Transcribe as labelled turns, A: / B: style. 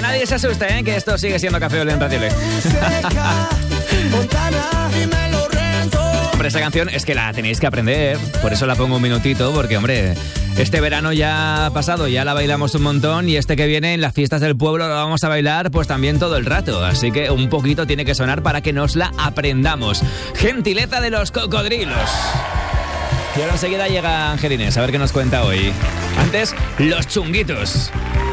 A: nadie se asuste, ¿eh? Que esto sigue siendo Café Olé en Radio Le. Hombre, esta canción es que la tenéis que aprender, por eso la pongo un minutito, porque, hombre, este verano ya ha pasado, ya la bailamos un montón, y este que viene en las fiestas del pueblo la vamos a bailar pues también todo el rato, así que un poquito tiene que sonar para que nos la aprendamos. Gentileza de los cocodrilos. Y ahora enseguida llega Angelines, a ver qué nos cuenta hoy. Antes, los chunguitos.